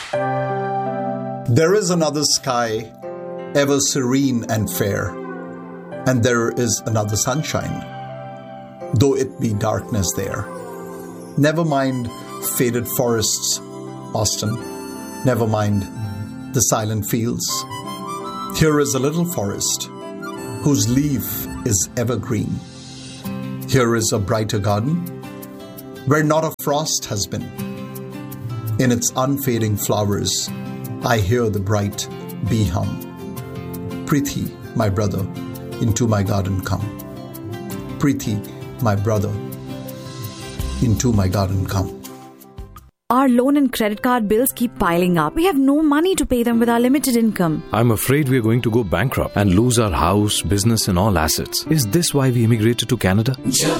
There is another sky, ever serene and fair, and there is another sunshine, though it be darkness there. Never mind faded forests, Austin. Never mind the silent fields. Here is a little forest whose leaf is evergreen. Here is a brighter garden where not a frost has been. In its unfading flowers, I hear the bright bee hum. Preeti, my brother, into my garden come. Preeti, my brother, into my garden come. Our loan and credit card bills keep piling up. We have no money to pay them with our limited income. I'm afraid we're going to go bankrupt and lose our house, business and all assets. Is this why we immigrated to Canada?